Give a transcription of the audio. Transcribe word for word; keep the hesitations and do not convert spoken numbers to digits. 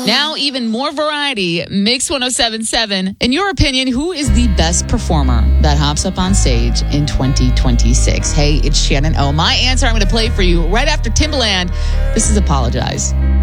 Now, even more variety. Mix one oh seven point seven. In your opinion, who is the best performer that hops up on stage in twenty twenty-six? Hey, it's Shannon O. My answer I'm going to play for you right after Timbaland. This is Apologize.